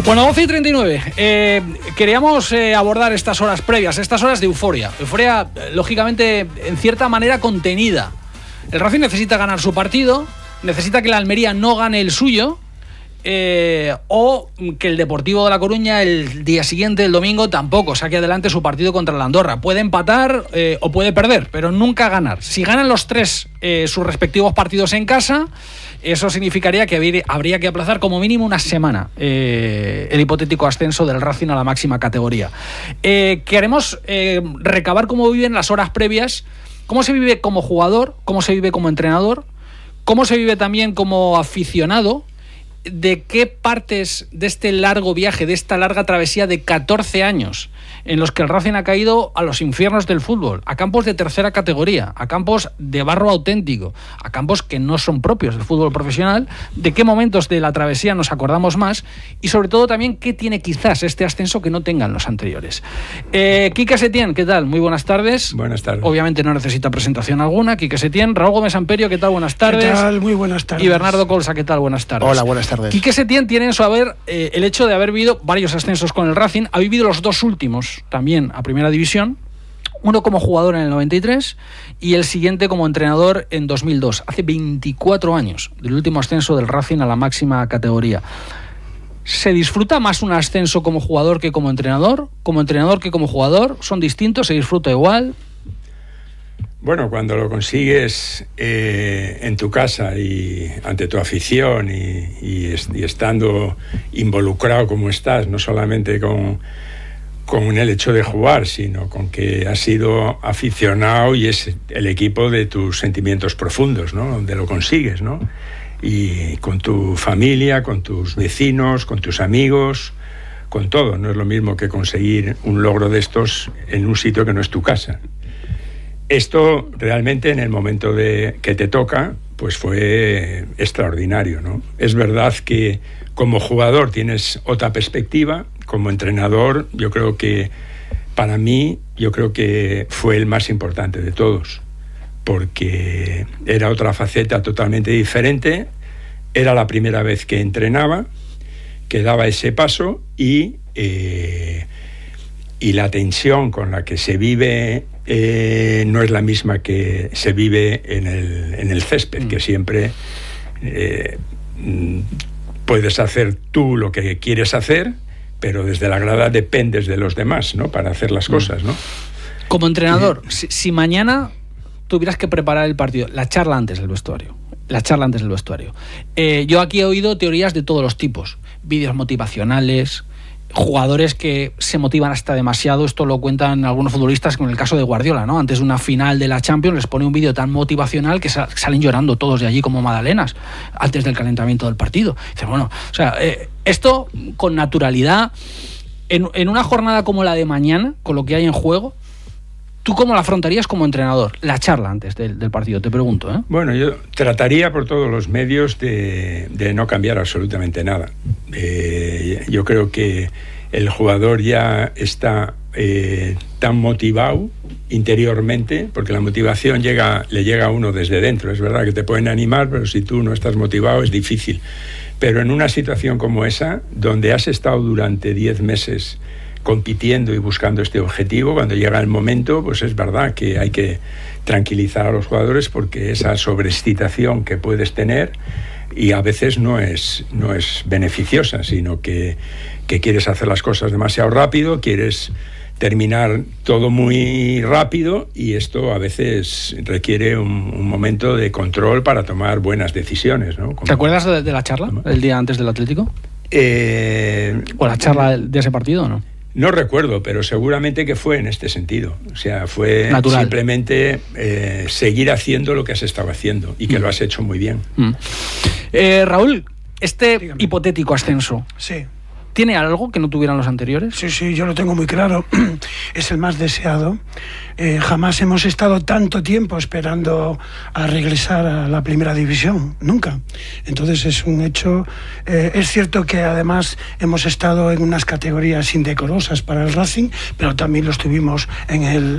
Bueno, 12:39. Queríamos abordar estas horas previas, estas horas de euforia. Euforia, lógicamente, en cierta manera contenida. El Racing necesita ganar su partido, necesita que la Almería no gane el suyo, o que el Deportivo de La Coruña el día siguiente, el domingo, tampoco saque adelante su partido contra la Andorra. Puede empatar o puede perder, pero nunca ganar. Si ganan los tres sus respectivos partidos en casa, eso significaría que habría que aplazar como mínimo una semana el hipotético ascenso del Racing a la máxima categoría. Queremos recabar cómo viven las horas previas, cómo se vive como jugador, cómo se vive como entrenador, cómo se vive también como aficionado, de qué partes de este largo viaje, de esta larga travesía de 14 años en los que el Racing ha caído a los infiernos del fútbol, a campos de tercera categoría, a campos de barro auténtico, a campos que no son propios del fútbol profesional, de qué momentos de la travesía nos acordamos más y sobre todo también qué tiene quizás este ascenso que no tengan los anteriores. Quique Setién, ¿qué tal? Muy buenas tardes. Buenas tardes. Obviamente no necesita presentación alguna. Quique Setién. Raúl Gómez Amperio, ¿qué tal? Buenas tardes. ¿Qué tal? Muy buenas tardes. Y Bernardo Colsa, ¿qué tal? Buenas tardes. Hola, buenas tardes. Quique Setién tiene en su haber el hecho de haber vivido varios ascensos con el Racing. Ha vivido los dos últimos también a Primera División. Uno como jugador en el 93 y el siguiente como entrenador en 2002. Hace 24 años del último ascenso del Racing a la máxima categoría. ¿Se disfruta más un ascenso como jugador que como entrenador? ¿Como entrenador que como jugador? ¿Son distintos? ¿Se disfruta igual? Bueno, cuando lo consigues en tu casa y ante tu afición y estando involucrado como estás, no solamente con el hecho de jugar, sino con que has sido aficionado y es el equipo de tus sentimientos profundos, ¿no? Donde lo consigues, ¿no? Y con tu familia, con tus vecinos, con tus amigos, con todo. No es lo mismo que conseguir un logro de estos en un sitio que no es tu casa. Esto realmente en el momento que te toca, pues fue extraordinario, ¿no? Es verdad que como jugador tienes otra perspectiva, como entrenador yo creo que para mí fue el más importante de todos, porque era otra faceta totalmente diferente, era la primera vez que entrenaba, que daba ese paso y la tensión con la que se vive no es la misma que se vive en el césped, que siempre puedes hacer tú lo que quieres hacer, pero desde la grada dependes de los demás, ¿no? Para hacer las cosas, ¿no? Como entrenador, si mañana tuvieras que preparar el partido, la charla antes del vestuario. Yo aquí he oído teorías de todos los tipos, vídeos motivacionales, jugadores que se motivan hasta demasiado. Esto lo cuentan algunos futbolistas, como en el caso de Guardiola, ¿no? Antes de una final de la Champions les pone un vídeo tan motivacional que salen llorando todos de allí como magdalenas antes del calentamiento del partido. Dice, bueno, o sea, esto con naturalidad en una jornada como la de mañana, con lo que hay en juego, ¿tú cómo la afrontarías como entrenador? La charla antes del partido, te pregunto, ¿eh? Bueno, yo trataría por todos los medios de no cambiar absolutamente nada. Yo creo que el jugador ya está tan motivado interiormente, porque la motivación le llega a uno desde dentro. Es verdad que te pueden animar, pero si tú no estás motivado es difícil. Pero en una situación como esa, donde has estado durante 10 meses compitiendo y buscando este objetivo, cuando llega el momento, pues es verdad que hay que tranquilizar a los jugadores, porque esa sobreexcitación que puedes tener y a veces no es beneficiosa, sino que quieres hacer las cosas demasiado rápido, quieres terminar todo muy rápido y esto a veces requiere un momento de control para tomar buenas decisiones, ¿no? ¿Te acuerdas de la charla el día antes del Atlético? ¿O la charla de ese partido o no? No recuerdo, pero seguramente que fue en este sentido. O sea, fue natural. Simplemente seguir haciendo lo que has estado haciendo y que lo has hecho muy bien. Raúl, Dígame. Hipotético ascenso, Sí. ¿tiene algo que no tuvieran los anteriores? Sí, yo lo tengo muy claro. Es el más deseado. Jamás hemos estado tanto tiempo esperando a regresar a la Primera División. Nunca. Entonces es un hecho. Es cierto que además hemos estado en unas categorías indecorosas para el Racing, pero también lo estuvimos en el